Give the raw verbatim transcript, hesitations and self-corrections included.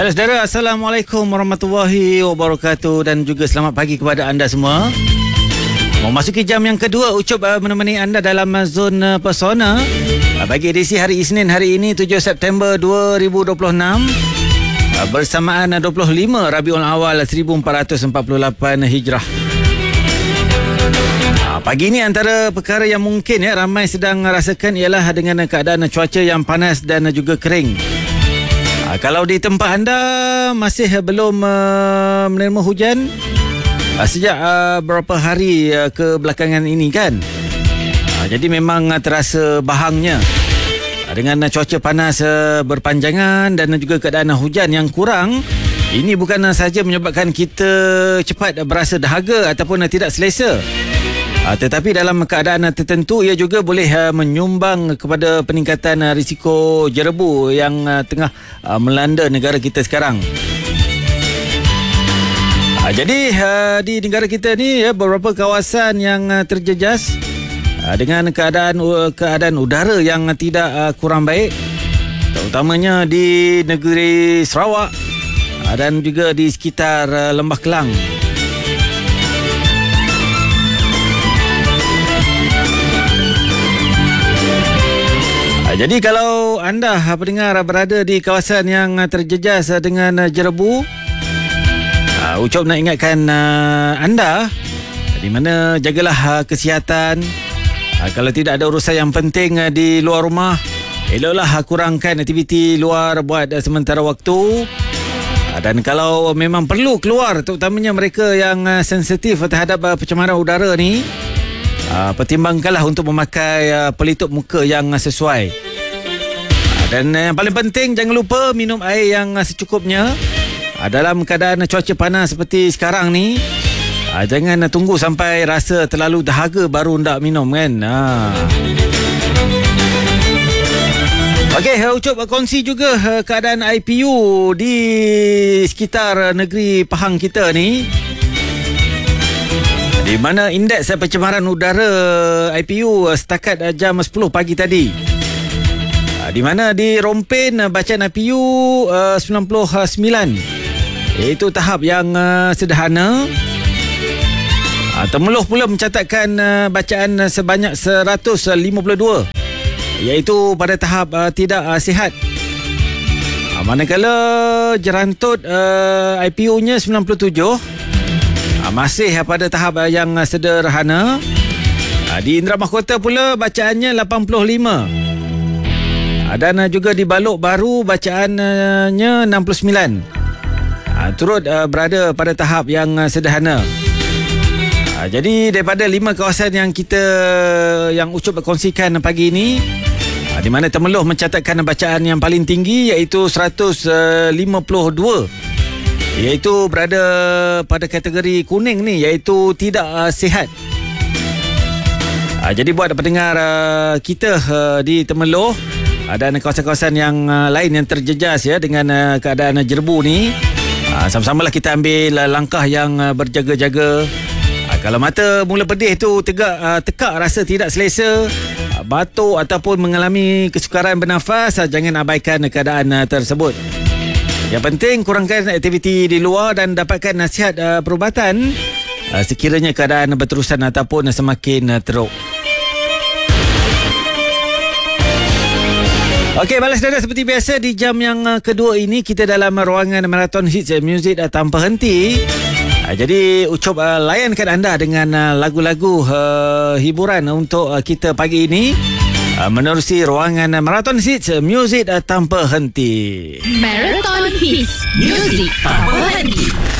Baiklah saudara, Assalamualaikum warahmatullahi wabarakatuh dan juga selamat pagi kepada anda semua. Memasuki jam yang kedua, Ucup uh, menemani anda dalam uh, zon uh, pesona uh, bagi edisi hari Isnin hari ini tujuh September dua ribu dua puluh enam uh, bersamaan uh, dua puluh lima Rabiul Awal seribu empat ratus empat puluh lapan Hijrah. uh, Pagi ini antara perkara yang mungkin ya ramai sedang rasakan ialah dengan keadaan cuaca yang panas dan uh, juga kering. uh, Kalau di tempat anda masih uh, belum uh, menerima hujan Uh, sejak uh, beberapa hari uh, kebelakangan ini kan, uh, jadi memang uh, terasa bahangnya uh, dengan uh, cuaca panas uh, berpanjangan dan uh, juga keadaan uh, hujan yang kurang. Ini bukan uh, sahaja menyebabkan kita cepat uh, berasa dahaga ataupun uh, tidak selesa, uh, tetapi dalam keadaan uh, tertentu ia juga boleh uh, menyumbang kepada peningkatan uh, risiko jerebu yang uh, tengah uh, melanda negara kita sekarang. Ha, jadi uh, di negara kita ni ya, beberapa kawasan yang uh, terjejas uh, dengan keadaan uh, keadaan udara yang uh, tidak uh, kurang baik, terutamanya di negeri Sarawak uh, dan juga di sekitar uh, Lembah Kelang. Uh, jadi kalau anda uh, pendengar uh, berada di kawasan yang uh, terjejas uh, dengan uh, jerebu, Uh, Ucup nak ingatkan uh, anda di mana jagalah uh, kesihatan. Uh, kalau tidak ada urusan yang penting uh, di luar rumah, eloklah uh, kurangkan aktiviti luar buat uh, sementara waktu. Uh, dan kalau memang perlu keluar, terutamanya mereka yang uh, sensitif terhadap uh, pencemaran udara ni, uh, pertimbangkanlah untuk memakai uh, pelitup muka yang uh, sesuai. Uh, dan uh, yang paling penting, jangan lupa minum air yang uh, secukupnya. Dalam keadaan cuaca panas seperti sekarang ni, jangan tunggu sampai rasa terlalu dahaga baru hendak minum kan. ha. Okey, Ucup kongsi juga keadaan I P U di sekitar negeri Pahang kita ni, di mana indeks pencemaran udara I P U setakat jam sepuluh pagi tadi, di mana di Rompin bacaan I P U uh, sembilan puluh sembilan. Itu tahap yang uh, sederhana. uh, Temeloh pula mencatatkan uh, bacaan uh, sebanyak seratus lima puluh dua, iaitu pada tahap uh, tidak uh, sihat. uh, Manakala Jerantut uh, I P U-nya sembilan puluh tujuh, uh, masih uh, pada tahap uh, yang uh, sederhana. uh, Di Indra Mahkota pula bacaannya lapan puluh lima, uh, dan uh, juga di Balok Baru bacaannya enam puluh sembilan. Ha, turut uh, berada pada tahap yang uh, sederhana. Ha, jadi daripada lima kawasan yang kita yang Ucup kongsikan pagi ini, ha, di mana Temeloh mencatatkan bacaan yang paling tinggi iaitu seratus lima puluh dua, iaitu berada pada kategori kuning ni, iaitu tidak uh, sihat. Ha, jadi buat pendengar uh, kita uh, di Temeloh uh, dan kawasan-kawasan yang uh, lain yang terjejas ya dengan uh, keadaan uh, jerebu ni, Ha, sama-samalah kita ambil uh, langkah yang uh, berjaga-jaga. Ha, kalau mata mula pedih tu, tegak, uh, tekak rasa tidak selesa, uh, batuk ataupun mengalami kesukaran bernafas, uh, jangan abaikan uh, keadaan uh, tersebut. Yang penting kurangkan aktiviti di luar dan dapatkan nasihat uh, perubatan uh, sekiranya keadaan berterusan ataupun uh, semakin uh, teruk. Okey, balas saudara, seperti biasa di jam yang uh, kedua ini kita dalam uh, ruangan Marathon Hits uh, Music uh, tanpa henti. Uh, jadi Ucup uh, layankan anda dengan uh, lagu-lagu uh, hiburan uh, untuk uh, kita pagi ini, uh, menerusi ruangan uh, Marathon Hits uh, Music uh, tanpa henti. Marathon Hits Music tanpa henti.